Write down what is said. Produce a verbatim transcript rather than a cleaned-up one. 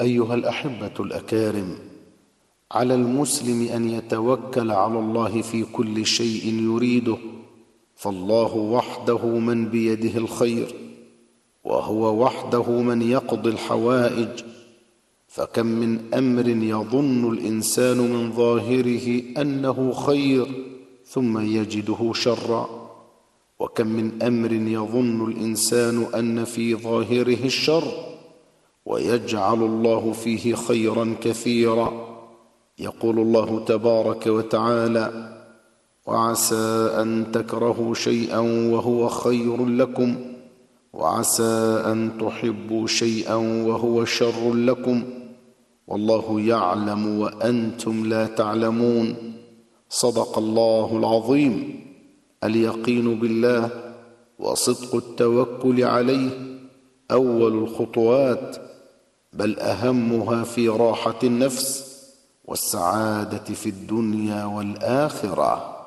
أيها الأحبة الأكارم، على المسلم أن يتوكل على الله في كل شيء يريده، فالله وحده من بيده الخير، وهو وحده من يقضي الحوائج. فكم من أمر يظن الإنسان من ظاهره أنه خير ثم يجده شرا، وكم من أمر يظن الإنسان أن في ظاهره الشر ويجعل الله فيه خيرا كثيرا. يقول الله تبارك وتعالى: وعسى أن تكرهوا شيئا وهو خير لكم، وعسى أن تحبوا شيئا وهو شر لكم، والله يعلم وأنتم لا تعلمون. صدق الله العظيم. اليقين بالله وصدق التوكل عليه أول الخطوات، بل أهمها في راحة النفس والسعادة في الدنيا والآخرة.